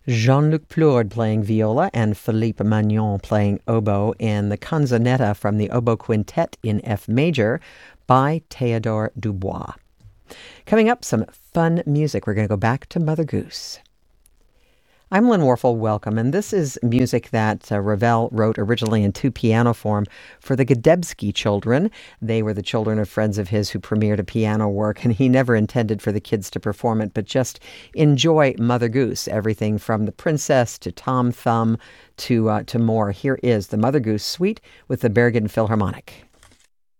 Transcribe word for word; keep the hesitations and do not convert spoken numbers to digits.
Jean-Luc Plourde playing viola and Philippe Magnon playing oboe, and the Canzonetta from the Oboe Quintet in F major by Théodore Dubois. Coming up, some fun music. We're going to go back to Mother Goose. I'm Lynn Warfel, welcome, and this is music that uh, Ravel wrote originally in two piano form for the Godebsky children. They were the children of friends of his who premiered a piano work, and he never intended for the kids to perform it, but just enjoy Mother Goose, everything from the Princess to Tom Thumb to, uh, to more. Here is the Mother Goose Suite with the Bergen Philharmonic.